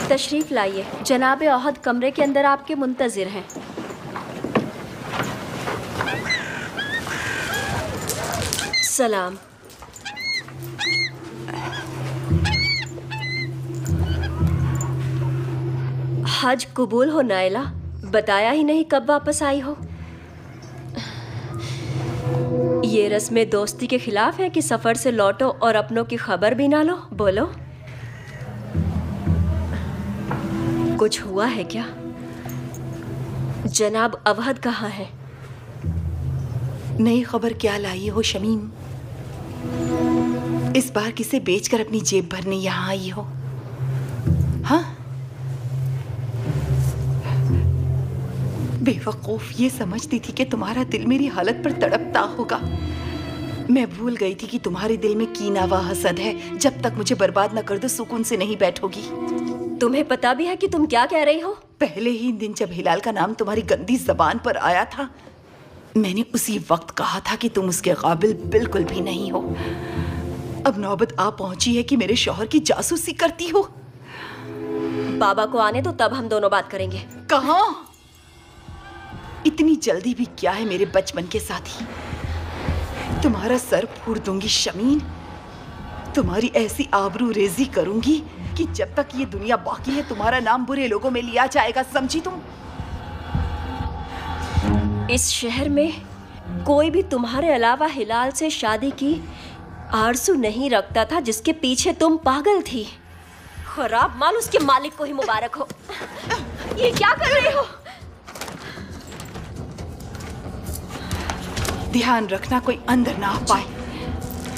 तशरीफ लाइए, जनाब अहद कमरे के अंदर आपके मुंतजिर हैं। सलाम। हज कबूल हो नायला, बताया ही नहीं कब वापस आई हो। ये रस्में दोस्ती के खिलाफ है कि सफर से लौटो और अपनों की खबर भी ना लो। बोलो, कुछ हुआ है क्या? जनाब अवहद कहाँ है? नई खबर क्या लाई हो शमीम? इस बार किसे बेचकर अपनी जेब भरने यहाँ आई हो? हाँ, बेवकूफ, ये समझती थी कि तुम्हारा दिल मेरी हालत पर तड़पता होगा। मैं भूल गई थी कि तुम्हारे दिल में कीना व हसद है। जब तक मुझे बर्बाद न कर दो, सुकून से नहीं बैठोगी। तुम्हें पता भी है कि तुम क्या कह रही हो? पहले ही दिन जब हिलाल का नाम तुम्हारी गंदी जबान पर आया था, मैंने उसी वक्त कहा था कि तुम उसके काबिल बिल्कुल भी नहीं हो। अब नौबत आ पहुंची है कि मेरे शौहर की जासूसी करती हो। बाबा को आने दो, तब हम दोनों बात करेंगे। कहाँ? इतनी जल्दी भी क्या है मेरे बचपन के साथी? तुम्हारा सर फोड़ दूंगी शमीन। तुम्हारी ऐसी आबरू रेजी करूंगी कि जब तक ये दुनिया बाकी है तुम्हारा नाम बुरे लोगों में लिया जाएगा, समझी तुम? इस शहर में कोई भी तुम्हारे अलावा हिलाल से शादी की आरज़ू नहीं रखता था, जिसके पीछे तुम पागल थी। खराब माल उसके मालिक को ही मुबारक हो। ये क्या कर रहे हो? ध्यान रखना कोई अंदर ना आ पाए।